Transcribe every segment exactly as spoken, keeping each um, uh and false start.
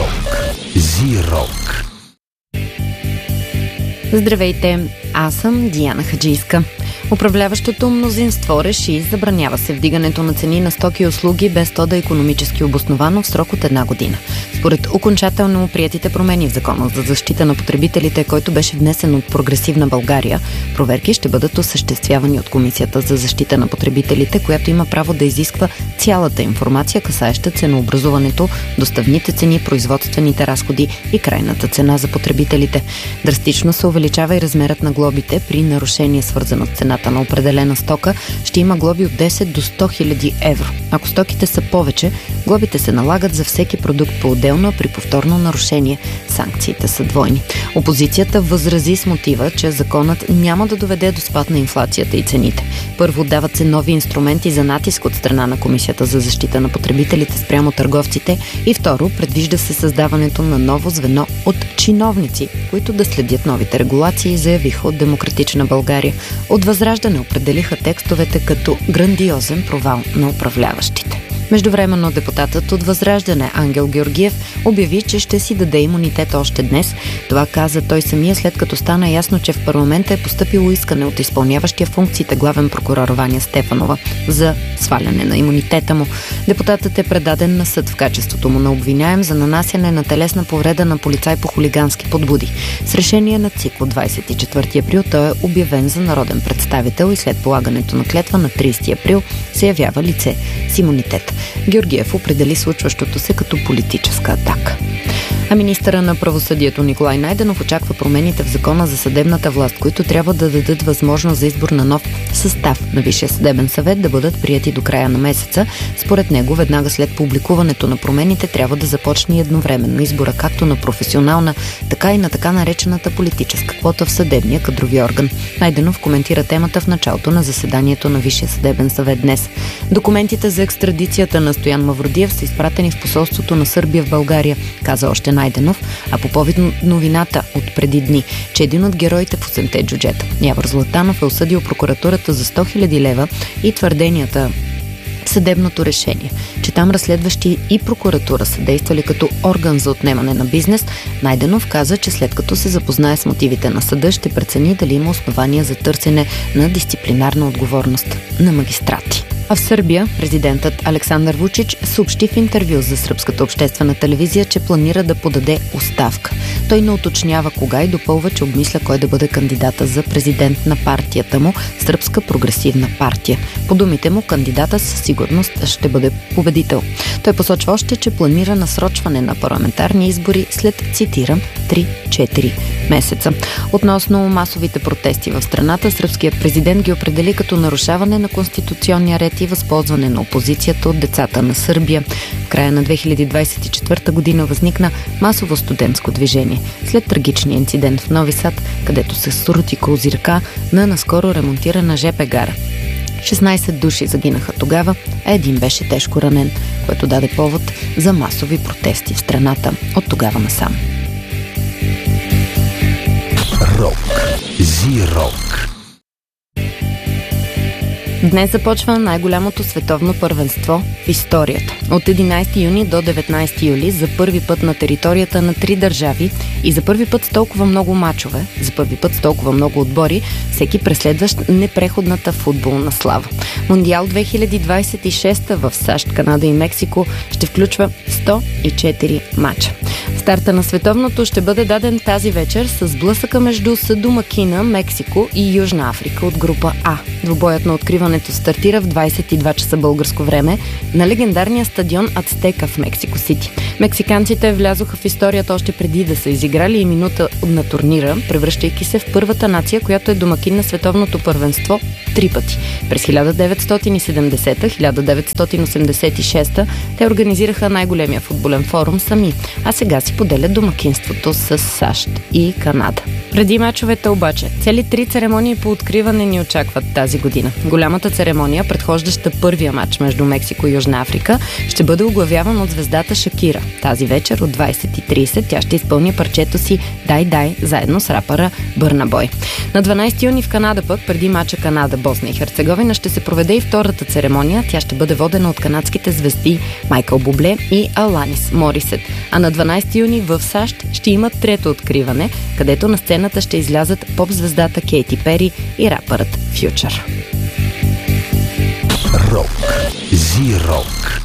Рок. Зи-рок. Здравейте, аз съм Диана Хаджийска. Управляващото мнозинство реши и забранява се вдигането на цени на стоки и услуги без то да е икономически обосновано в срок от една година. Според окончателно приетите промени в Закона за защита на потребителите, който беше внесен от Прогресивна България, проверки ще бъдат осъществявани от Комисията за защита на потребителите, която има право да изисква цялата информация, касаеща ценообразуването, доставните цени, производствените разходи и крайната цена за потребителите. Драстично се увеличава и размерът на глобите при нарушение, свързано с цената на определена стока. Ще има глоби от десет до сто хиляди евро. Ако стоките са повече, глобите се налагат за всеки продукт по-отделно, а при повторно нарушение санкциите са двойни. Опозицията възрази с мотива, че законът няма да доведе до спад на инфлацията и цените. Първо, дават се нови инструменти за натиск от страна на Комисията за защита на потребителите спрямо търговците и второ, предвижда се създаването на ново звено от чиновници, които да следят новите регулации, заявиха от Демократична България. От Възраждане определиха текстовете като грандиозен провал на управляващите. Междувременно депутатът от Възраждане Ангел Георгиев обяви, че ще си даде имунитет още днес. Това каза той самия, след като стана ясно, че в парламента е постъпило искане от изпълняващия функциите главен прокурор Ваня Стефанова за сваляне на имунитета му. Депутатът е предаден на съд в качеството му на обвиняем за нанасяне на телесна повреда на полицай по хулигански подбуди. С решение на ЦИК от двадесет и четвърти април той е обявен за народен представител и след полагането на клетва на тридесети април се явява лице с имунитет. Георгиев определи случващото се като политическа атака. А министъра на правосъдието Николай Найденов очаква промените в Закона за съдебната власт, които трябва да дадат възможност за избор на нов състав на Висшия съдебен съвет, да бъдат прияти до края на месеца. Според него, веднага след публикуването на промените трябва да започне едновременно избора както на професионална, така и на така наречената политическа квота в съдебния кадрови орган. Найденов коментира темата в началото на заседанието на Висшия съдебен съвет днес. Документите за екстрадицията на Стоян Мавродиев са изпратени в посолството на Сърбия в България, каза още Найденов, а по повод новината от преди дни, че един от героите в осемте джуджета, Явор Златанов, е осъдил прокуратурата за сто хиляди лева и твърденията в съдебното решение, че там разследващи и прокуратура са действали като орган за отнемане на бизнес. Найденов каза, че след като се запознае с мотивите на съда, ще прецени дали има основания за търсене на дисциплинарна отговорност на магистрати. А в Сърбия президентът Александър Вучич съобщи в интервю за сръбската обществена телевизия, че планира да подаде оставка. Той не уточнява кога и допълва, че обмисля кой да бъде кандидата за президент на партията му, Сръбска прогресивна партия. По думите му, кандидата със сигурност ще бъде победител. Той посочва още, че планира насрочване на парламентарни избори след, цитирам, три-четири месеца. Относно масовите протести в страната, сръбският президент ги определи като нарушаване на конституционния ред и възползване на опозицията от децата на Сърбия. В края на две хиляди двадесет и четвърта година възникна масово студентско движение след трагичния инцидент в Нови Сад, където се срути козирка на наскоро ремонтирана жп гара. шестнадесет души загинаха тогава, а един беше тежко ранен, което даде повод за масови протести в страната от тогава насам. Рок. Зи-рок. Днес започва най-голямото световно първенство в историята. От единадесети юни до деветнадесети юли за първи път на територията на три държави и за първи път с толкова много мачове, за първи път с толкова много отбори, всеки преследващ непреходната футболна слава. Мондиал две хиляди двадесет и шеста в САЩ, Канада и Мексико ще включва сто и четири мача. Старта на световното ще бъде даден тази вечер с сблъсъка между съдомакина Мексико и Южна Африка от група А. Двубоят на откриването стартира в двадесет и два часа българско време на легендарния стадион Ацтека в Мексико Сити. Мексиканците влязоха в историята още преди да са изиграли и минута на турнира, превръщайки се в първата нация, която е домакин на световното първенство три пъти. През хиляда деветстотин и седемдесета, хиляда деветстотин осемдесет и шеста те организираха най-големия футболен форум сами, а сега си поделят домакинството с САЩ и Канада. Преди мачовете обаче, цели три церемонии по откриване ни очакват тази година. Голямата церемония, предхождаща първия мач между Мексико и Южна Африка, ще бъде оглавяван от звездата Шакира. Тази вечер от двайсет и трийсет тя ще изпълни парчето си «Дай, дай» заедно с рапъра Бърна Бой. На дванайсети юни в Канада пък, преди мача Канада-Босна и Херцеговина, ще се проведе и втората церемония. Тя ще бъде водена от канадските звезди Майкъл Бубле и Аланис Морисет. А на дванайсети юни в САЩ ще има трето откриване, където на сцената ще излязат поп-звездата Кейти Пери и рапърът Фютчър. Рок. Зи-рок.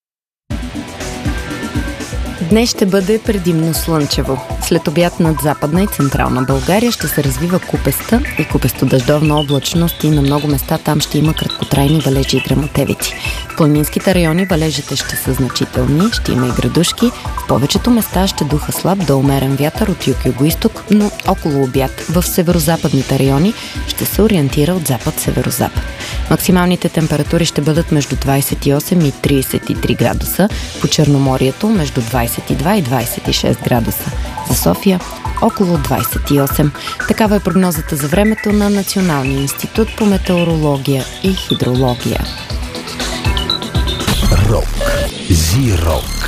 Днес ще бъде предимно слънчево. След обяд над Западна и Централна България ще се развива купеста и купесто-дъждовна облачност и на много места там ще има краткотрайни валежи и гръмотевици. В планинските райони валежите ще са значителни, ще има и градушки. В повечето места ще духа слаб до умерен вятър от юг-югоизток, но около обяд в северозападните райони ще се ориентира от запад-северозапад. Максималните температури ще бъдат между двайсет и осем и трийсет и три градуса, по Черноморието между двайсет и два и двайсет и шест градуса. За София около двайсет и осем. Такава е прогнозата за времето на Националния институт по метеорология и хидрология. Рок. Зи-рок.